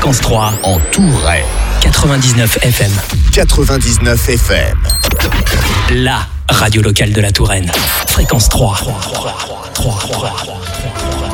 Fréquence 3 en Touraine. 99 FM. 99 FM. La radio locale de la Touraine. Fréquence 3.